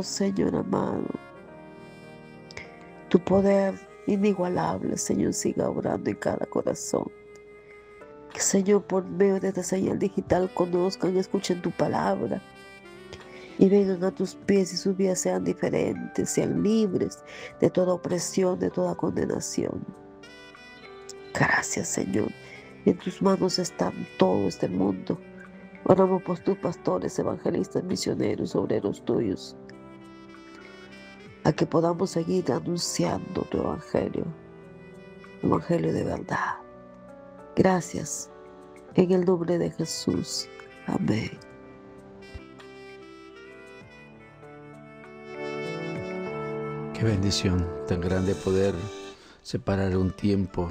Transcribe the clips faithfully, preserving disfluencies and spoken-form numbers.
Oh Señor amado, tu poder inigualable, Señor, siga obrando en cada corazón. Que, Señor, por medio de esta señal digital conozcan y escuchen tu palabra y vengan a tus pies y sus vidas sean diferentes, sean libres de toda opresión, de toda condenación. Gracias, Señor. En tus manos está todo este mundo. Oramos por tus pastores, evangelistas, misioneros, obreros tuyos, a que podamos seguir anunciando tu evangelio, evangelio de verdad. Gracias. En el nombre de Jesús. Amén. Qué bendición tan grande poder separar un tiempo.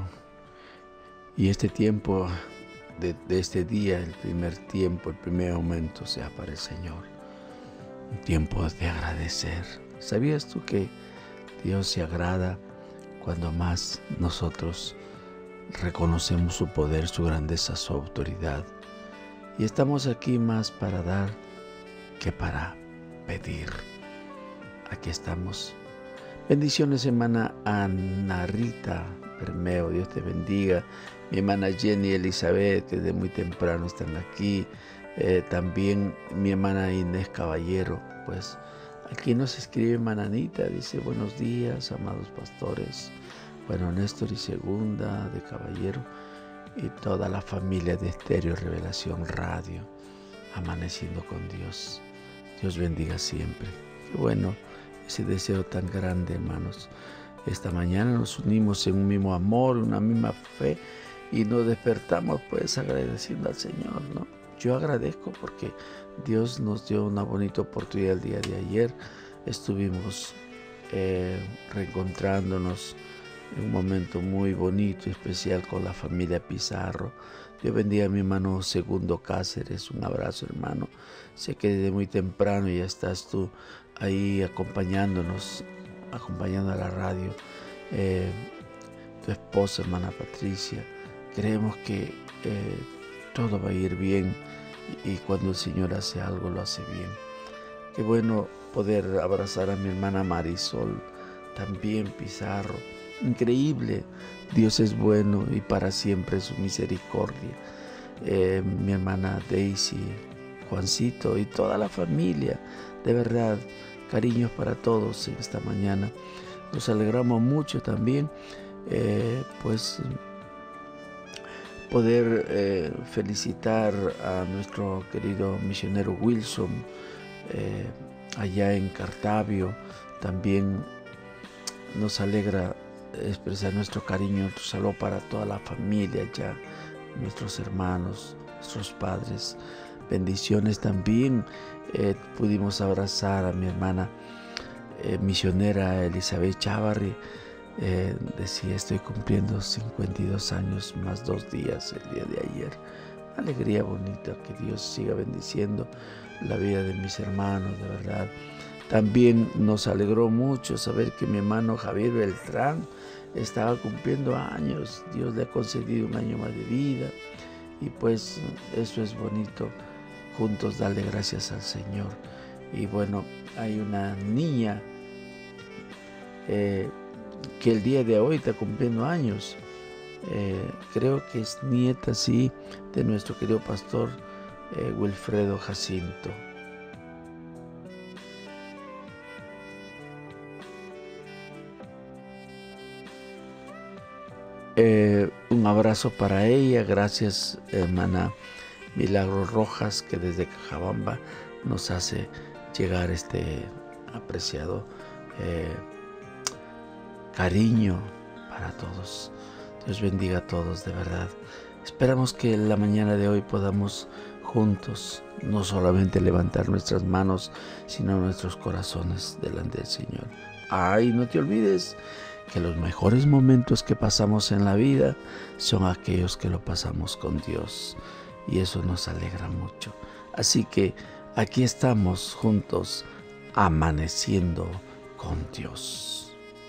Y este tiempo de, de este día, el primer tiempo, el primer momento sea para el Señor. Un tiempo de agradecer. ¿Sabías tú que Dios se agrada cuando más nosotros reconocemos su poder, su grandeza, su autoridad? Y estamos aquí más para dar que para pedir. Aquí estamos. Bendiciones, hermana Ana Rita Bermeo, Dios te bendiga. Mi hermana Jenny Elizabeth, que desde muy temprano están aquí. Eh, también mi hermana Inés Caballero, pues aquí nos escribe hermana Anita, dice: buenos días, amados pastores. Bueno, Néstor y Segunda de Caballero y toda la familia de Estéreo Revelación Radio, amaneciendo con Dios. Dios bendiga siempre. Qué bueno ese deseo tan grande, hermanos. Esta mañana nos unimos en un mismo amor, una misma fe y nos despertamos pues agradeciendo al Señor, ¿no? Yo agradezco porque Dios nos dio una bonita oportunidad el día de ayer. Estuvimos eh, reencontrándonos en un momento muy bonito y especial con la familia Pizarro. Dios bendiga a mi hermano Segundo Cáceres. Un abrazo, hermano. Sé que desde muy temprano ya estás tú ahí acompañándonos, acompañando a la radio. Eh, tu esposa, hermana Patricia. Creemos que eh, todo va a ir bien y, y cuando el Señor hace algo, lo hace bien. Qué bueno poder abrazar a mi hermana Marisol, también Pizarro. Increíble, Dios es bueno y para siempre su misericordia. Eh, mi hermana Daisy, Juancito y toda la familia, de verdad, cariños para todos en esta mañana. Nos alegramos mucho también, eh, pues, poder eh, felicitar a nuestro querido misionero Wilson, eh, allá en Cartavio. También nos alegra expresar nuestro cariño, nuestro saludo para toda la familia ya, nuestros hermanos, nuestros padres. Bendiciones también. Eh, pudimos abrazar a mi hermana eh, misionera Elizabeth Chavarri. Eh, decía: estoy cumpliendo cincuenta y dos años más dos días el día de ayer. Alegría bonita, que Dios siga bendiciendo la vida de mis hermanos, de verdad. También nos alegró mucho saber que mi hermano Javier Beltrán estaba cumpliendo años. Dios le ha concedido un año más de vida y pues eso es bonito, juntos darle gracias al Señor. Y bueno, hay una niña eh, que el día de hoy está cumpliendo años. Eh, creo que es nieta, sí, de nuestro querido pastor eh, Wilfredo Jacinto. Eh, un abrazo para ella. Gracias, hermana Milagro Rojas, que desde Cajabamba nos hace llegar este apreciado eh, cariño para todos. Dios bendiga a todos, de verdad. Esperamos que en la mañana de hoy podamos juntos no solamente levantar nuestras manos, sino nuestros corazones delante del Señor. Ay, no te olvides que los mejores momentos que pasamos en la vida son aquellos que lo pasamos con Dios, y eso nos alegra mucho. Así que aquí estamos juntos, amaneciendo con Dios.